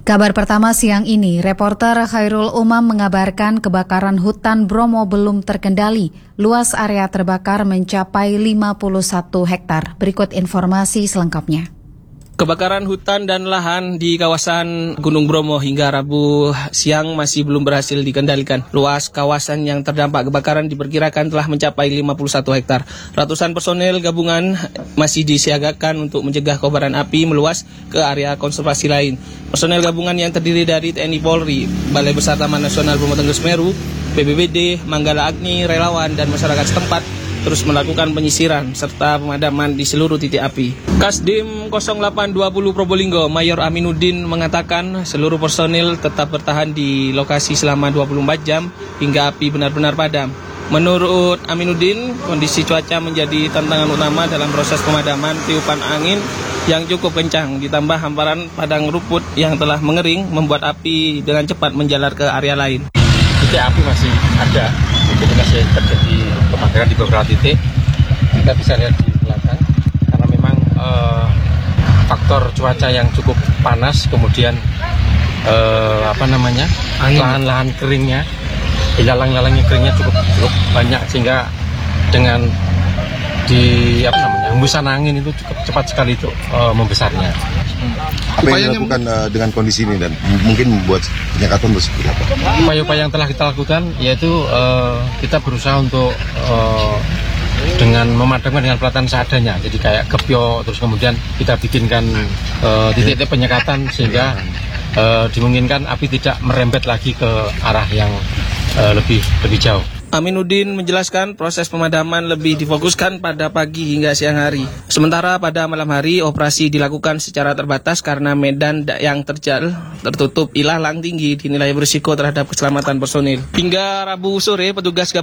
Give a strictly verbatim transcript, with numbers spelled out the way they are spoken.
Kabar pertama siang ini, reporter Khairul Umam mengabarkan kebakaran hutan Bromo belum terkendali. Luas area terbakar mencapai lima puluh satu hektar. Berikut informasi selengkapnya. Kebakaran hutan dan lahan di kawasan Gunung Bromo hingga Rabu siang masih belum berhasil dikendalikan. Luas kawasan yang terdampak kebakaran diperkirakan telah mencapai lima puluh satu hektar. Ratusan personel gabungan masih disiagakan untuk mencegah kobaran api meluas ke area konservasi lain. Personel gabungan yang terdiri dari T N I Polri, Balai Besar Taman Nasional Bromo Tengger Semeru, B P B D, Manggala Agni, relawan, dan masyarakat setempat terus melakukan penyisiran serta pemadaman di seluruh titik api. Kasdim nol delapan dua nol Probolinggo, Mayor Aminuddin mengatakan seluruh personil tetap bertahan di lokasi selama dua puluh empat jam hingga api benar-benar padam. Menurut Aminuddin, kondisi cuaca menjadi tantangan utama dalam proses pemadaman. Tiupan angin yang cukup kencang ditambah hamparan padang rumput yang telah mengering membuat api dengan cepat menjalar ke area lain. Titik api masih ada, jadi masih terjadi kebakaran di beberapa titik. Kita bisa lihat di belakang, karena memang eh, faktor cuaca yang cukup panas, kemudian eh, apa namanya lahan-lahan keringnya, ilalang-ilalang yang keringnya cukup cukup banyak, sehingga dengan di apa namanya hembusan angin itu cukup cepat sekali itu uh, membesarnya. Apa yang dilakukan uh, dengan kondisi ini dan mungkin membuat penyekatan seperti apa? Upaya-upaya yang telah kita lakukan yaitu uh, kita berusaha untuk uh, dengan memadamkan dengan peralatan seadanya. Jadi kayak kepio, terus kemudian kita bikinkan uh, titik-titik penyekatan sehingga uh, dimungkinkan api tidak merembet lagi ke arah yang uh, lebih lebih jauh. Aminuddin menjelaskan proses pemadaman lebih difokuskan pada pagi hingga siang hari. Sementara pada malam hari operasi dilakukan secara terbatas karena medan yang terjal, tertutup, ilalang tinggi dinilai berisiko terhadap keselamatan personil. Hingga Rabu sore petugas